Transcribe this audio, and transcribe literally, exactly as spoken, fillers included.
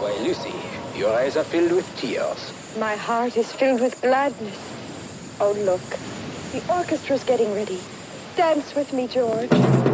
Why, Lucy, your eyes are filled with tears. My heart is filled with gladness. Oh, look. The orchestra's getting ready. Dance with me, George.